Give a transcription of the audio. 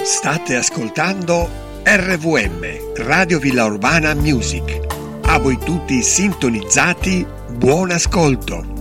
State ascoltando RVM, Radio Villa Urbana Music. A voi tutti sintonizzati, buon ascolto.